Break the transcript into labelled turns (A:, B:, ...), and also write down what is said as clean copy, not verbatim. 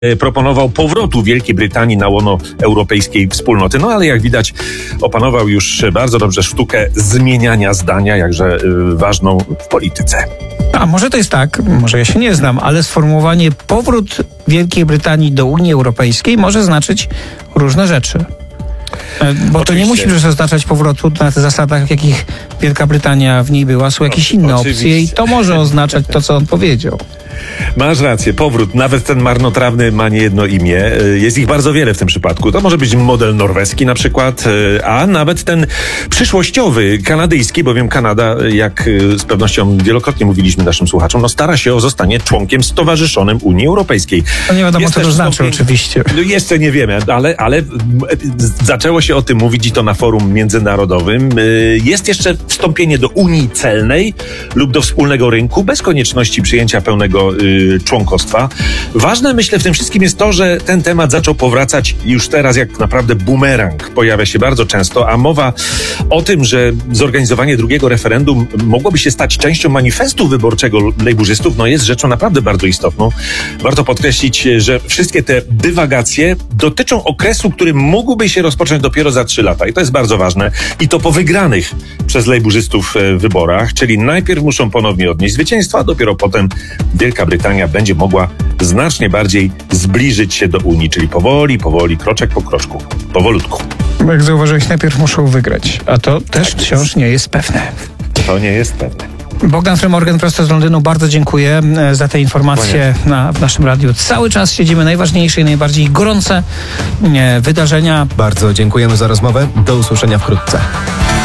A: proponował powrotu Wielkiej Brytanii na łono europejskiej wspólnoty. No ale jak widać opanował już bardzo dobrze sztukę zmieniania zdania, jakże ważną w polityce.
B: A może to jest tak, może ja się nie znam, ale sformułowanie powrót Wielkiej Brytanii do Unii Europejskiej może znaczyć różne rzeczy. Bo oczywiście. To nie musi przecież oznaczać powrotu na tych zasadach, w jakich Wielka Brytania w niej była. Są jakieś inne opcje i to może oznaczać to, co on powiedział.
A: Masz rację, powrót, nawet ten marnotrawny ma niejedno imię. Jest ich bardzo wiele w tym przypadku. To może być model norweski na przykład, a nawet ten przyszłościowy, kanadyjski, bowiem Kanada, jak z pewnością wielokrotnie mówiliśmy naszym słuchaczom, stara się o zostanie członkiem stowarzyszonym Unii Europejskiej.
B: No nie wiadomo, co to znaczy oczywiście.
A: Jeszcze nie wiemy, ale zaczęło się o tym mówić i to na forum międzynarodowym. Jest jeszcze wstąpienie do Unii Celnej lub do wspólnego rynku bez konieczności przyjęcia pełnego członkostwa. Ważne, myślę, w tym wszystkim jest to, że ten temat zaczął powracać już teraz jak naprawdę bumerang. Pojawia się bardzo często, a mowa o tym, że zorganizowanie drugiego referendum mogłoby się stać częścią manifestu wyborczego lejburzystów, jest rzeczą naprawdę bardzo istotną. Warto podkreślić, że wszystkie te dywagacje dotyczą okresu, który mógłby się rozpocząć dopiero za 3 lata. I to jest bardzo ważne. I to po wygranych przez lejburzystów wyborach, czyli najpierw muszą ponownie odnieść zwycięstwo, a dopiero potem Wielka Brytania będzie mogła znacznie bardziej zbliżyć się do Unii, czyli powoli, kroczek po kroczku, powolutku.
B: Jak zauważyłeś, najpierw muszą wygrać, a to też wciąż nie jest pewne.
A: To nie jest pewne.
B: Bogdan Frymorgan prosto z Londynu, bardzo dziękuję za te informacje w naszym radiu. Cały czas śledzimy najważniejsze i najbardziej gorące wydarzenia.
C: Bardzo dziękujemy za rozmowę. Do usłyszenia wkrótce.